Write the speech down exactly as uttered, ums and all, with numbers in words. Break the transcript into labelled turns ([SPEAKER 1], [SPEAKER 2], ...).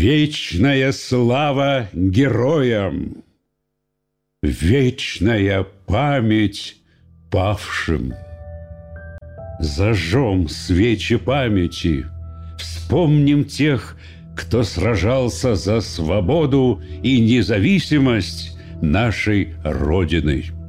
[SPEAKER 1] Вечная слава героям! Вечная память павшим! Зажжем свечи памяти, вспомним тех, кто сражался за свободу и независимость нашей Родины.